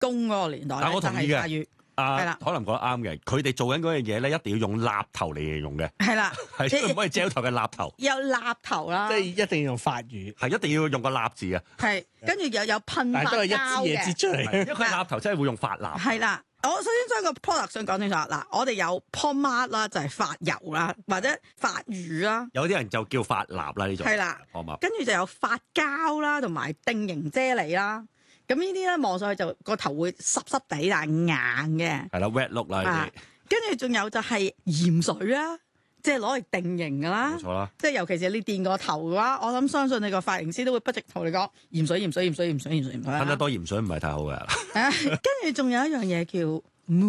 工嗰個年代， 但我同意嘅就係髮乳係啦可能講得啱嘅，佢哋做緊嗰樣嘢咧，一定要用蠟頭嚟形容嘅， 係啦， 係唔可以膠頭嘅蠟頭， 有蠟頭啦， 即係一定要用髮乳， 係一定要用個蠟字啊， 係跟住又有噴但係都係一髮膠支嘢擠嘅， 出嚟。 因為佢蠟頭真係會用髮蠟。 係啦。我首先將個 product 想講清楚嗱，我哋有 pomade 啦，就係髮油啦，或者髮乳啦， 有啲人就叫髮蠟啦呢種。 係啦好嘛？ 跟住就有髮膠啦，同埋定型啫喱啦。咁呢啲咧望上去就個頭會濕濕地，但係硬嘅。 係啦，wet look 啦呢啊，跟住仲有就係鹽水啦，即係攞嚟定型噶啦啲，冇。錯啦。 即係尤其是你電個頭嘅話，我諗相信你個髮型師都會不直同你講鹽水、鹽水、鹽水、鹽水、鹽水、鹽水啦。 噴得多鹽水唔係太好嘅， 跟住仲有一樣嘢叫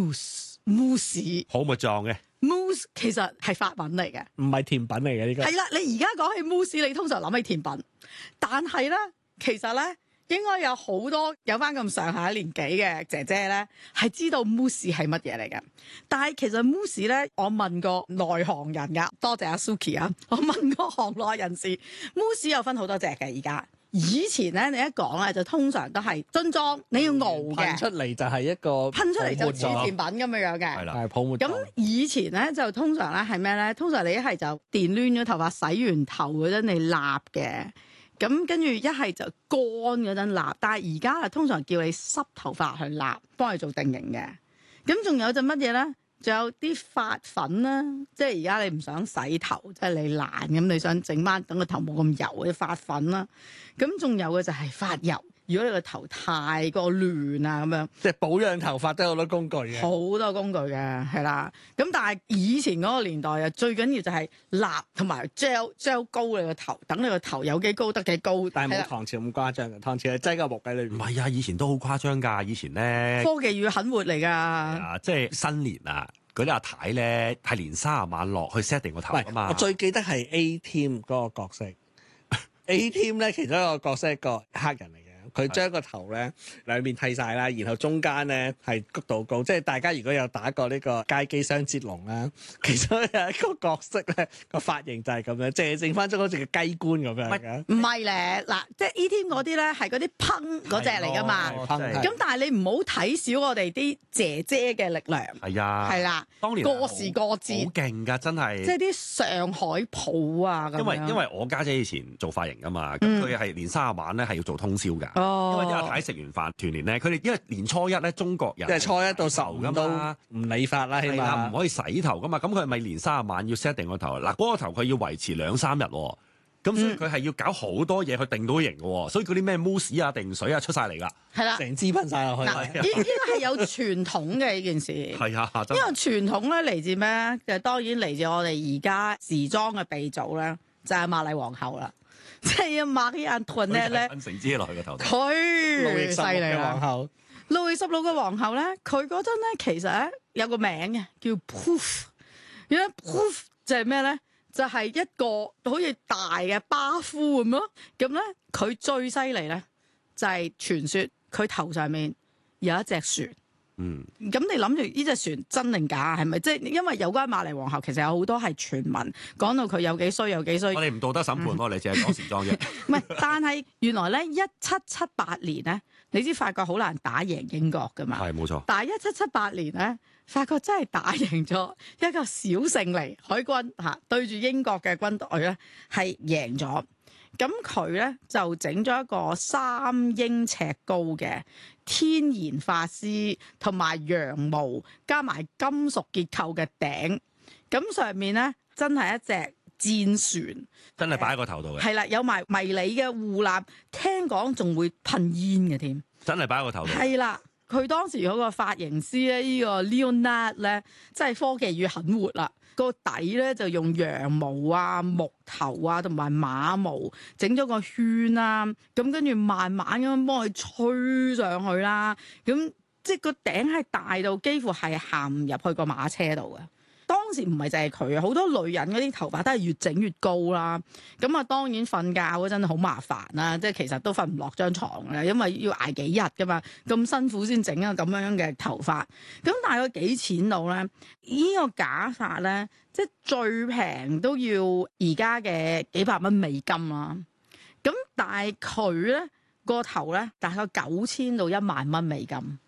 mousse，mousse 好密狀嘅。 mousse 其實係法文嚟嘅。 唔係甜品嚟嘅呢個。 係啦，你而家講起 mousse，你通常諗起甜品，但係咧，其實咧應該有好多有翻咁上下年紀嘅姐姐咧，係知道 mousse 係乜嘢嚟嘅。但係其實 mousse 咧，我問過內行人㗎，多謝阿 Suki 啊，我問過行內人士，mousse 有分好多隻嘅而家。以前咧，你一講咧就通常都係樽裝，你要熬噴嘅， 出嚟就係一個噴出嚟就似泡沫甜品咁樣樣嘅。 係啦， 係泡沫狀。 咁以前咧就通常咧係咩咧？通常你一係就電攣咗頭髮，洗完頭嗰陣你立嘅，咁跟住一係就乾嗰陣立。但係而家啊，通常叫你濕頭髮去立，幫你做定型嘅。咁仲有就乜嘢咧？仲有啲髮粉啦，即係而家你唔想洗頭，即係你懶咁，你想整翻等個頭冇咁油嘅髮粉啦。咁仲有嘅就係髮油。如果你個頭太過亂啊咁樣。 即係保養頭髮都有好多工具嘅。 好多工具嘅，係啦。咁但係以前嗰個年代啊，最緊要就係蠟同埋 gel 高你個頭，等你個頭有幾高得幾高。係啦但係冇唐朝咁誇張嘅，唐朝係擠個木喺裏面。 唔係啊，以前都好誇張㗎。以前咧， 科技與狠活嚟㗎。 啊，即係新年啊，嗰啲阿太咧係年卅晚落去 set 定個頭唔㗎嘛。 係，我最記得係 A Team 嗰個角色。A Team 咧其中一個角色係一個黑人嚟嘅。佢將個頭咧兩面剃晒啦，然後中間咧係谷到高，即係大家如果有打過呢個街機雙截龍啦，其中有一個角色咧個髮型就係咁樣，即係剩翻咗好似個雞冠咁樣嘅。 唔係咧，嗱，即係 E Team 嗰啲咧係嗰啲烹嗰只嚟㗎嘛。 係烹係咁但係你唔好睇小我哋啲姐姐嘅力量， 係啊， 係啦， 當年過時過好節， 勁㗎，真係。 即係啲上海鋪啊咁樣。 因為我家姐以前做髮型㗎嘛，咁嗯佢係年卅晚咧係要做通宵㗎。 哦， 因為啲阿太食完飯團年咧，佢哋因為年初一咧中國人即係初一到十頭㗎五都嘛。 唔理髮啦，起係啦， 碼唔可以洗頭噶嘛，咁佢係咪年卅晚要 set 定個頭？嗱，嗰個頭佢要維持2-3日喎，咁所以佢係要搞好多嘢去定到型嘅喎，所以嗰啲咩 mousse 啊、定水啊出晒嚟㗎。 係啦。 成支噴晒落去。 嗱，呢個係有傳統嘅呢件事。 係啊，真因係為傳統咧嚟自咩？就當然嚟自我哋而家時裝嘅鼻祖咧，就係瑪麗皇后啦。即係阿瑪麗安托內咧， 噴成支落去個頭度。 佢路易十六嘅犀利啦皇后。 路易十六嘅皇后咧，佢嗰陣咧其實咧有個名嘅叫 Pouf。而家 Pouf 就係咩咧？就係一個好似大嘅巴夫咁咯。咁咧佢最犀利咧就係傳說佢頭上面有一隻船。 嗯， 咁你諗住呢隻船真定假？係咪即係因為有關瑪麗皇后，其實有好多係傳聞，講到佢有幾衰有幾衰。 我哋唔道德審判喎，你淨係講時裝啫。 唔係，但係原來咧1778年咧，你知法國好難打贏英國噶嘛？ 係冇錯。 但係1778年咧，法國真係打贏咗一個小勝利，海軍嚇對住英國嘅軍隊咧係贏咗。咁佢咧就整咗一個3英尺高嘅天然髮絲同埋羊毛加埋金屬結構嘅頂，咁上面咧真係一隻戰船， 真係擺喺個頭度嘅， 係啦，有埋迷你嘅護欄，聽講仲會噴煙嘅添， 真係擺喺個頭度。 係啦。佢當時嗰個髮型師咧，呢個 Leonard 咧，真係科技與狠活啦。個底咧就用羊毛啊、木頭啊同埋馬毛整咗個圈啦，咁跟住慢慢咁幫佢吹上去啦。咁即係個頂係大到幾乎係行唔入去個馬車度嘅。當時唔係淨係佢啊，好多女人嗰啲頭髮都係越整越高啦。咁啊，當然瞓覺嗰陣好麻煩啦，即係其實都瞓唔落張床嘅，因為要捱幾日噶嘛，咁辛苦先整啊咁樣嘅頭髮。咁大概幾錢到咧？呢個假髮咧，即係最平都要而家嘅幾百蚊美金啦。咁但係佢咧個頭咧大概9000到1萬蚊美金。